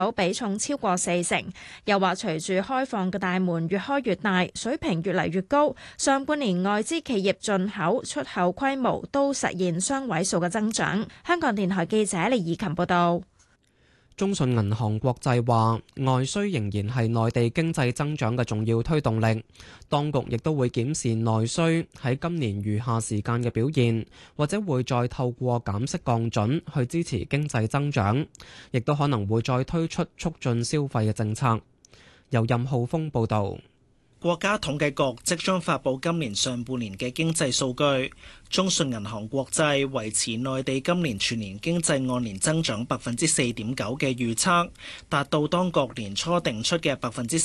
比重超過40%。又話隨住開放嘅大門越開越大，水平越嚟越高，上半年外資企業進口、出口規模都實現雙位數嘅增長。香港電台記者李以琴報道。 中信銀行國際話，外需仍然係內地經濟增長嘅重要推動力，當局亦都會檢視內需喺今年餘下時間嘅表現，或者會再透過減息降準去支持經濟增長，亦都可能會再推出促進消費嘅政策。由任浩峰報導。 國家統計局即將發佈今年上半年嘅經濟數據，中信銀行國際維持內地今年全年經濟按年增長4.9%嘅預測，達到當局年初定出嘅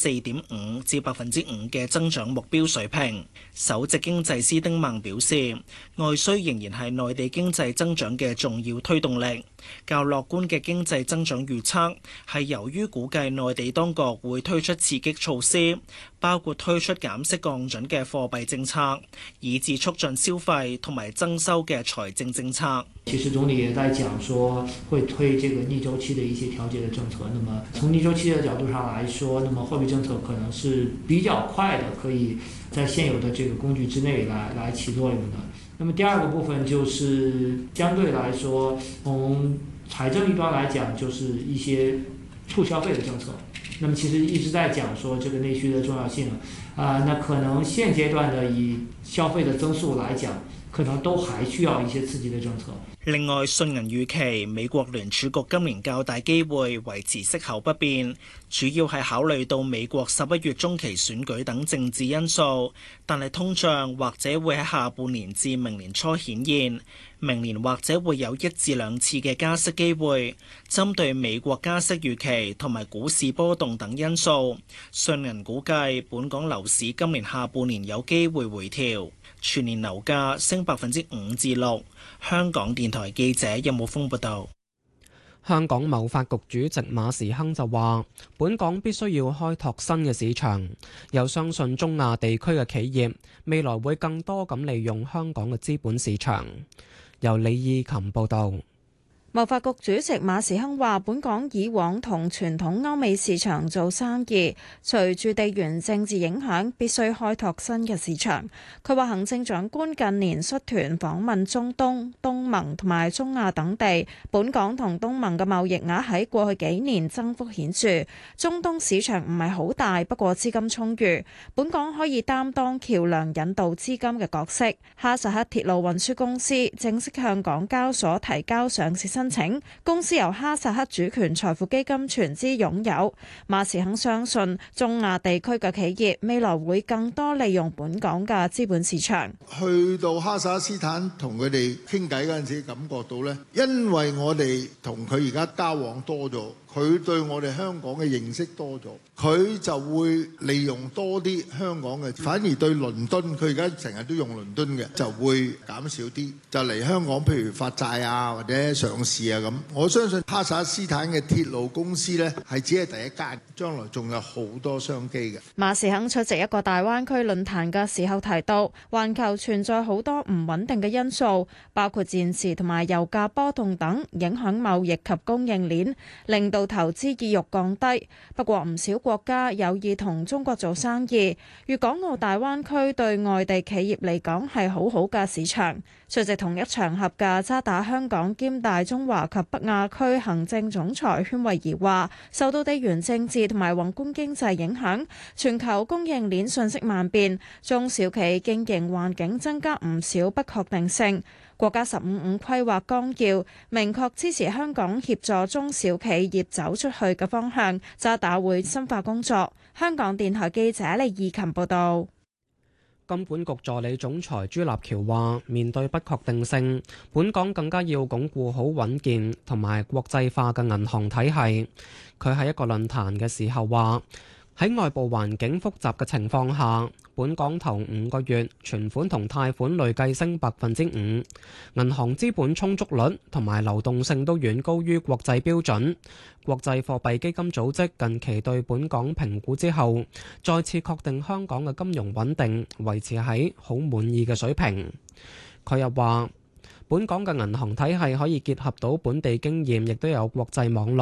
4.5%至5%嘅增長目標水平。首席經濟師丁孟表示，外需仍然係內地經濟增長嘅重要推動力。較樂觀嘅經濟增長預測係由於估計內地當局會推出刺激措施，包括推出減息降準嘅貨幣政策，以至促進消費同埋增收嘅財政政策。 其實總理也在講說會推這個逆周期的一些調節的政策。那麼從逆周期的角度上來說，那麼貨幣政策可能是比較快的，可以在現有的這個工具之內來起作用的。那麼第二個部分就是相對來說，從財政一端來講，就是一些促消費的政策。那麼其實一直在講說這個內需的重要性，那可能現階段的以消費的增速來講，可能都還需要一些刺激的政策。 另外，信銀預期美國聯儲局今年較大機會維持息口不變，主要係考慮到美國11月中期選舉等政治因素，但係通脹或者會喺下半年至明年初顯現，明年或者會有1至2次嘅加息機會。針對美國加息預期同埋股市波動等因素，信銀估計本港樓市今年下半年有機會回調，全年樓價升5%至6%。香港電台記者任武峰報道。 香港貿發局主席馬時亨就話，本港必須要開拓新嘅市場，又相信中亞地區嘅企業未來會更多咁利用香港嘅資本市場。由李義琴報道。 貿發局主席馬時亨話，本港以往同傳統歐美市場做生意，隨住地緣政治影響，必須開拓新嘅市場。佢話行政長官近年率團訪問中東、東盟同埋中亞等地，本港同東盟嘅貿易額喺過去幾年增幅顯著。中東市場唔係好大，不過資金充裕，本港可以擔當橋梁引導資金嘅角色。哈薩克鐵路運輸公司正式向港交所提交上市申請，公司由哈薩克主權財富基金全資擁有。馬時亨相信中亞地區嘅企業未來會更多利用本港嘅資本市場。 去到哈薩克斯坦同佢哋傾偈嗰陣時，感覺到呢，因為我哋同佢而家交往多咗，佢對我哋香港嘅認識多咗，佢就會利用多啲香港嘅，反而對倫敦，佢而家成日都用倫敦嘅，就會減少啲，就嚟香港譬如發債啊或者上市啊咁。我相信哈薩克斯坦嘅鐵路公司呢，係只係第一間，將來仲有好多商機嘅。 馬時亨出席一個大灣區論壇嘅時候提到，環球存在好多唔穩定嘅因素，包括戰事同埋油價波動等，影響貿易及供應鏈，令到投資意欲降低。不過唔少國家有意同中國做生意，粵港澳大灣區對外地企業嚟講係好好嘅市場。出席同一場合嘅渣打香港兼大中華及北亞區行政總裁禤惠儀話，受到地緣政治同埋宏觀經濟影響，全球供應鏈瞬息萬變，中小企經營環境增加唔少不確定性。國家15+5規劃綱要明確支持香港協助中小企業走出去嘅方向，渣打會深化工作。香港電台記者李義琴報道。 金管局助理總裁朱立橋話，面對不確定性，本港更加要鞏固好穩健同埋國際化嘅銀行體系。佢喺一個論壇嘅時候話，喺外部環境複雜嘅情況下，本港頭5個月存款同貸款累計升5%，銀行資本充足率同埋流動性都遠高於國際標準。國際貨幣基金組織近期對本港評估之後，再次確定香港嘅金融穩定維持喺好滿意嘅水平。佢又話，本港嘅銀行體系可以結合到本地經驗，亦都有國際網絡。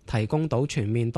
提供到全面